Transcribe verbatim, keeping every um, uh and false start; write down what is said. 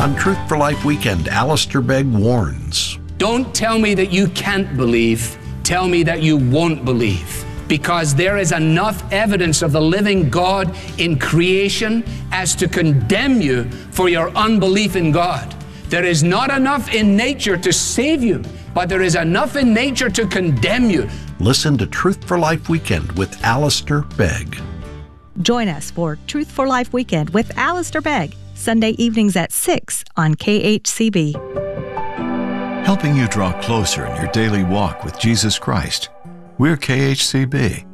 On Truth for Life Weekend, Alistair Begg warns. Don't tell me that you can't believe. Tell me that you won't believe. Because there is enough evidence of the living God in creation as to condemn you for your unbelief in God. There is not enough in nature to save you, but there is enough in nature to condemn you. Listen to Truth for Life Weekend with Alistair Begg. Join us for Truth for Life Weekend with Alistair Begg, Sunday evenings at six on K H C B. Helping you draw closer in your daily walk with Jesus Christ. We're K H C B.